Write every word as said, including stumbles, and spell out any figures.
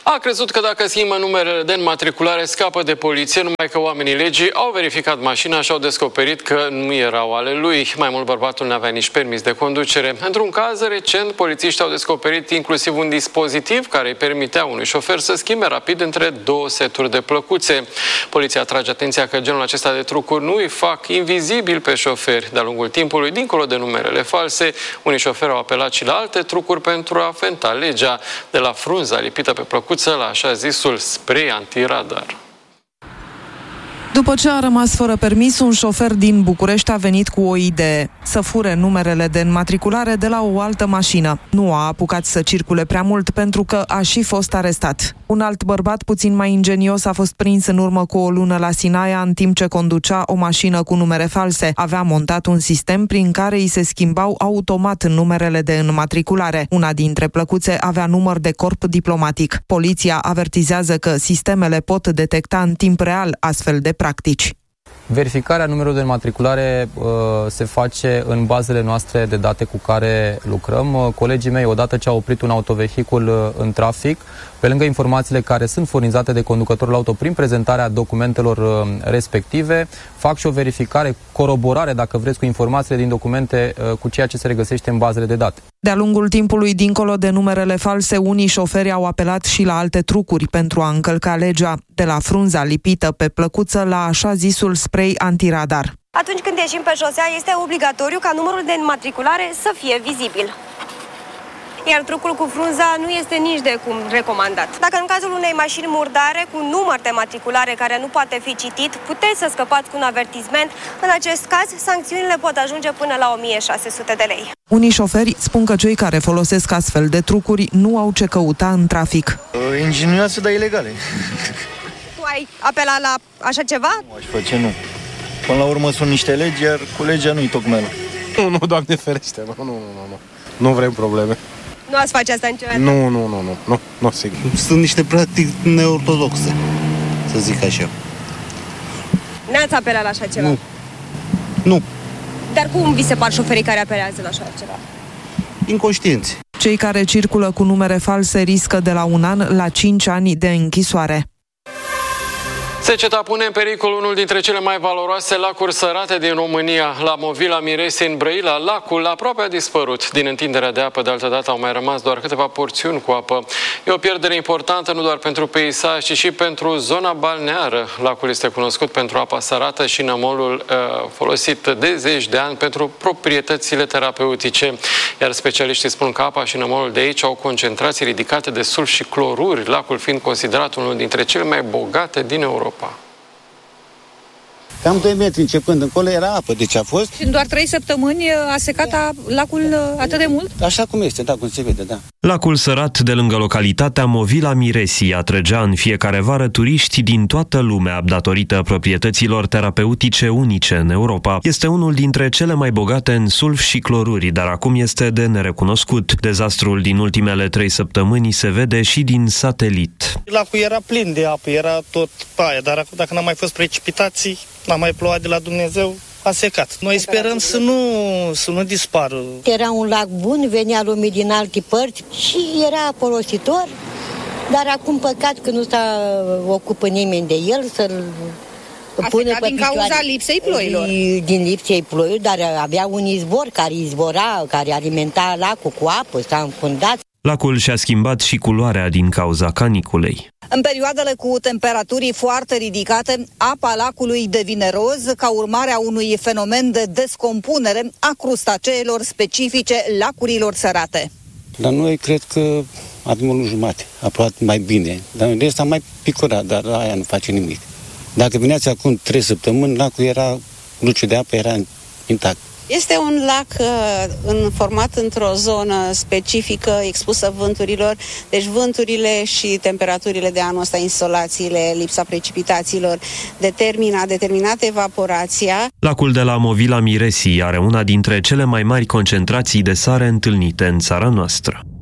A crezut că dacă schimbă numerele de înmatriculare scapă de poliție, numai că oamenii legii au verificat mașina și au descoperit că nu erau ale lui. Mai mult, bărbatul n-avea nici permis de conducere. Într-un caz recent, polițiștii au descoperit inclusiv un dispozitiv care îi permitea unui șofer să schimbe rapid între două seturi de plăcuțe. Poliția atrage atenția că genul acesta de trucuri nu îi fac invizibil pe șoferi. De-a lungul timpului, dincolo de numerele false, unii șoferi au apelat și la alte trucuri pentru a fenta legea, de la frunza lipită pe plăcuță la așa zisul spray antiradar. După ce a rămas fără permis, un șofer din București a venit cu o idee: să fure numerele de înmatriculare de la o altă mașină. Nu a apucat să circule prea mult pentru că a și fost arestat. Un alt bărbat puțin mai ingenios a fost prins în urmă cu o lună la Sinaia în timp ce conducea o mașină cu numere false. Avea montat un sistem prin care îi se schimbau automat numerele de înmatriculare. Una dintre plăcuțe avea număr de corp diplomatic. Poliția avertizează că sistemele pot detecta în timp real astfel de practici. Verificarea numerului de înmatriculare uh, se face în bazele noastre de date cu care lucrăm. Uh, colegii mei, odată ce au oprit un autovehicul uh, în trafic, pe lângă informațiile care sunt furnizate de conducătorul auto prin prezentarea documentelor uh, respective, fac și o verificare, coroborare, dacă vreți, cu informațiile din documente uh, cu ceea ce se regăsește în bazele de date. De-a lungul timpului, dincolo de numerele false, unii șoferi au apelat și la alte trucuri pentru a încălca legea, de la frunza lipită pe plăcuță la așa zisul spray antiradar. Atunci când ieșim pe șosea, este obligatoriu ca numărul de înmatriculare să fie vizibil. Iar trucul cu frunza nu este nici de cum recomandat. Dacă în cazul unei mașini murdare cu număr de matriculare care nu poate fi citit, puteți să scăpați cu un avertisment. În acest caz, sancțiunile pot ajunge până la o mie șase sute de lei. Unii șoferi spun că cei care folosesc astfel de trucuri nu au ce căuta în trafic. Ingenioase, dar ilegale. Tu ai apelat la așa ceva? Nu aș face, nu. Până la urmă sunt niște legi, iar cu legea nu-i tocmeală. Nu, nu, Doamne ferește, nu, nu, nu, nu. Nu vrem probleme. Nu ați face asta niciodată? Nu, nu, nu, nu, nu, nu, sigur. Sunt niște practici neortodoxe, să zic așa. N-ați apelat la așa ceva? Nu. Nu. Dar cum vi se par șoferii care apelează la așa ceva? Inconștienți. Cei care circulă cu numere false riscă de la un an la cinci ani de închisoare. Seceta pune în pericol unul dintre cele mai valoroase lacuri sărate din România. La Movila Miresei, în Brăila, lacul aproape a dispărut. Din întinderea de apă, de altă dată, au mai rămas doar câteva porțiuni cu apă. E o pierdere importantă nu doar pentru peisaj, ci și pentru zona balneară. Lacul este cunoscut pentru apa sărată și nămolul uh, folosit de zeci de ani pentru proprietățile terapeutice. Iar specialiștii spun că apa și nămolul de aici au concentrații ridicate de sulf și cloruri, lacul fiind considerat unul dintre cele mai bogate din Europa. Cam doi metri începând încolo era apă, deci a fost. Și în doar trei săptămâni a secat a, lacul atât de mult? Așa cum este, da, cum se vede, da. Lacul sărat de lângă localitatea Movila Miresii atrăgea în fiecare vară turiști din toată lumea datorită proprietăților terapeutice unice în Europa. Este unul dintre cele mai bogate în sulf și cloruri, dar acum este de nerecunoscut. Dezastrul din ultimele trei săptămâni se vede și din satelit. Lacul era plin de apă, era tot aia, dar dacă n-a mai fost precipitații, n-a mai plouat de la Dumnezeu, a secat. Noi sperăm să nu, să nu dispară. Era un lac bun, venea lumii din alte părți și era folositor, dar acum păcat că nu s-a ocupă nimeni de el să-l pună pe din cauza lipsei ploilor. Din lipsei ploilor, dar avea un izvor care izvora, care alimenta lacul cu apă, s-a înfundat. Lacul și-a schimbat și culoarea din cauza caniculei. În perioadele cu temperaturi foarte ridicate, apa lacului devine roz ca urmare a unui fenomen de descompunere a crustaceelor specifice lacurilor sărate. Dar noi cred că avem o lună jumate, aproape mai bine. Dar în rest am mai picurat, dar aia nu face nimic. Dacă vineați acum trei săptămâni, lacul era, luciul de apă era intact. Este un lac uh, format într-o zonă specifică, expusă vânturilor, deci vânturile și temperaturile de anul ăsta, insolațiile, lipsa precipitațiilor, determină, a determinat evaporația. Lacul de la Movila Miresii are una dintre cele mai mari concentrații de sare întâlnite în țara noastră.